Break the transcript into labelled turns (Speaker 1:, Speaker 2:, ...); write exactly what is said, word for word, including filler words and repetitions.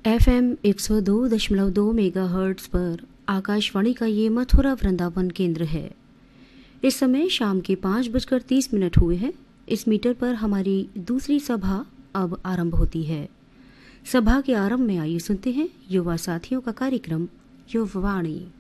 Speaker 1: F M एक सौ दो दशमलव दो मेगा हर्ट्ज पर आकाशवाणी का ये मथुरा वृंदावन केंद्र है। इस समय शाम के पाँच बजकर तीस मिनट हुए हैं। इस मीटर पर हमारी दूसरी सभा अब आरंभ होती है। सभा के आरंभ में आइए सुनते हैं युवा साथियों का कार्यक्रम युववाणी।